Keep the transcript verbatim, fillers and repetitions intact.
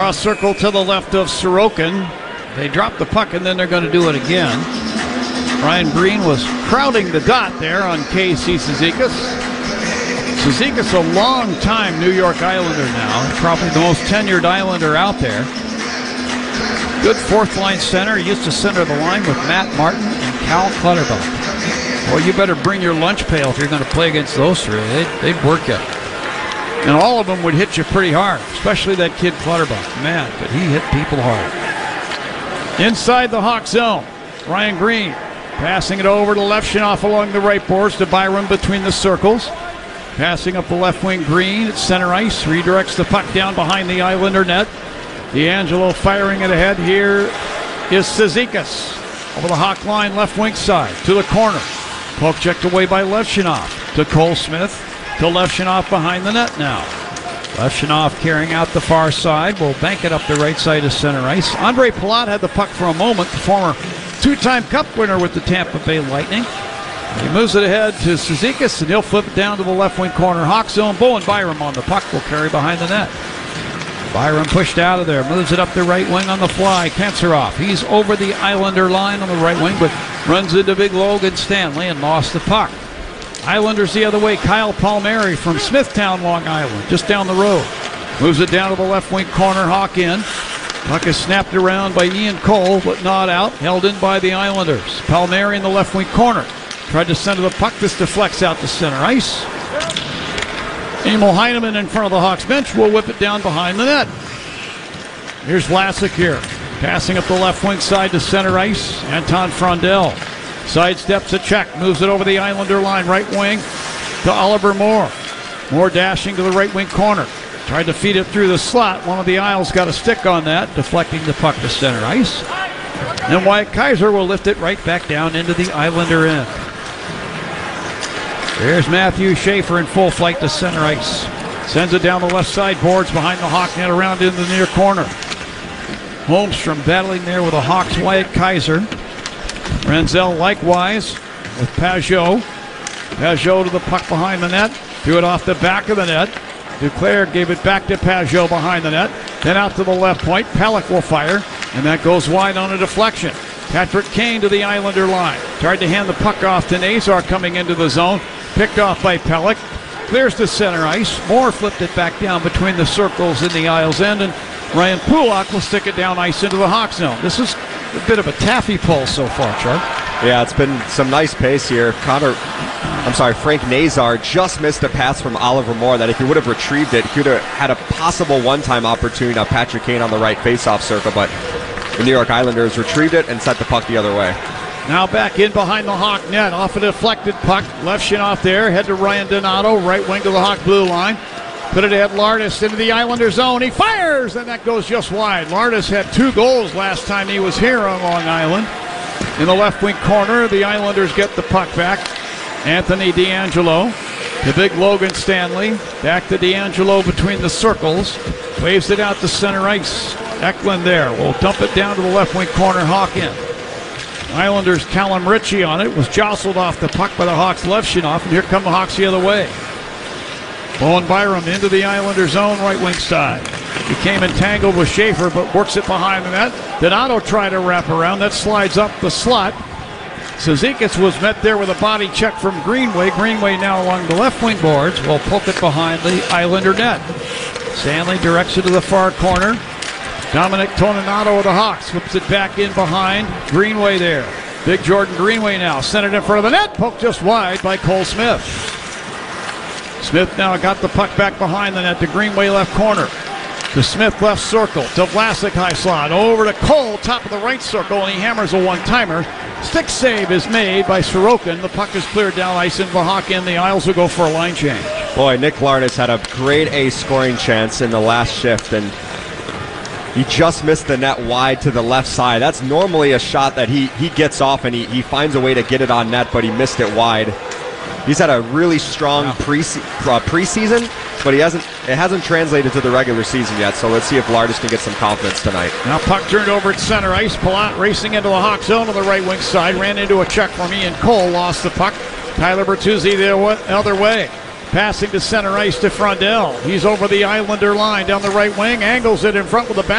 Cross circle to the left of Sorokin. They drop the puck, and then they're going to do it again. Ryan Green was crowding the dot there on Casey Cizikas. Cizikas, a long-time New York Islander now, probably the most tenured Islander out there. Good fourth-line center. He used to center the line with Matt Martin and Cal Clutterbuck. Well, you better bring your lunch pail if you're going to play against those three. They'd, they'd work you. And all of them would hit you pretty hard, especially that kid Clutterbuck. Man, but he hit people hard. Inside the Hawk zone, Ryan Green passing it over to Levshunov along the right boards to Byram between the circles. Passing up the left wing, Green at center ice. Redirects the puck down behind the Islander net. DeAngelo firing it ahead. Here is Cizikas over the Hawk line, left wing side to the corner. Poke checked away by Levshunov to Cole Smith. To Levshunov behind the net now. Levshunov carrying out the far side. Will bank it up the right side of center ice. Andre Palat had the puck for a moment. The former two-time Cup winner with the Tampa Bay Lightning. He moves it ahead to Cizikas, and he'll flip it down to the left wing corner. Hawk zone. Bowen Byram on the puck will carry behind the net. Byram pushed out of there. Moves it up the right wing on the fly. Kanserov. He's over the Islander line on the right wing, but runs into big Logan Stanley and lost the puck. Islanders the other way. Kyle Palmieri from Smithtown, Long Island, just down the road. Moves it down to the left wing corner. Hawk in. Puck is snapped around by Ian Cole, but not out. Held in by the Islanders. Palmieri in the left wing corner. Tried to center the puck. This deflects out to center ice. Emil Heineman in front of the Hawks bench will whip it down behind the net. Here's Vlasic here. Passing up the left wing side to center ice. Anton Frondel sidesteps a check. Moves it over the Islander line. Right wing to Oliver Moore. Moore dashing to the right wing corner. Tried to feed it through the slot. One of the Isles got a stick on that, deflecting the puck to center ice. And Wyatt Kaiser will lift it right back down into the Islander end. There's Matthew Schaefer in full flight to center ice. Sends it down the left side boards behind the Hawk net around in the near corner. Holmstrom battling there with the Hawks' Wyatt Kaiser. Renzel likewise with Pajot. Pajot to the puck behind the net. Threw it off the back of the net. Duclair gave it back to Pajot behind the net. Then out to the left point. Pelech will fire. And that goes wide on a deflection. Patrick Kane to the Islander line. Tried to hand the puck off to Nazar coming into the zone. Picked off by Pelech. Clears to center ice. Moore flipped it back down between the circles in the Isles end. And Ryan Pulak will stick it down ice into the Hawk zone. This is a bit of a taffy pull so far, Chuck. Yeah, it's been some nice pace here. Connor, I'm sorry, Frank Nazar just missed a pass from Oliver Moore that if he would have retrieved it, he would have had a possible one-time opportunity. Now Patrick Kane on the right face-off circle, but the New York Islanders retrieved it and sent the puck the other way. Now back in behind the Hawk net, off a deflected puck. Levshunov there, head to Ryan Donato, right wing to the Hawk blue line. Put it ahead, Lardis into the Islander zone. He fires, and that goes just wide. Lardis had two goals last time he was here on Long Island. In the left wing corner, the Islanders get the puck back. Anthony DeAngelo, the big Logan Stanley. Back to DeAngelo between the circles. Waves it out to center ice. Eklund there will dump it down to the left wing corner. Hawk in. Islanders' Callum Ritchie on it. Was jostled off the puck by the Hawks' Levshunov, and here come the Hawks the other way. Bowen Byram into the Islander zone, right wing side. Became entangled with Schaefer, but works it behind the net. Donato tried to wrap around. That slides up the slot. Cizikas was met there with a body check from Greenway. Greenway now along the left wing boards will poke it behind the Islander net. Stanley directs it to the far corner. Dominic Toninato of the Hawks whips it back in behind Greenway there. Big Jordan Greenway now sent it in front of the net. Poked just wide by Cole Smith. Smith now got the puck back behind the net to Greenway left corner. To Smith left circle. To Vlasic high slot. Over to Cole, top of the right circle, and he hammers a one-timer. Stick save is made by Sorokin. The puck is cleared down ice into the Hawk end. The Isles will go for a line change. Boy, Nick Lardis had a grade A scoring chance in the last shift, and he just missed the net wide to the left side. That's normally a shot that he, he gets off and he, he finds a way to get it on net, but he missed it wide. He's had a really strong yeah. pre uh, preseason, but he hasn't. It hasn't translated to the regular season yet. So let's see if Lardis can get some confidence tonight. Now puck turned over at center ice. Palat racing into the Hawk zone on the right wing side. Ran into a check from Ian Cole. Lost the puck. Tyler Bertuzzi the other way. Passing to center ice to Frondel. He's over the Islander line down the right wing. Angles it in front with the back.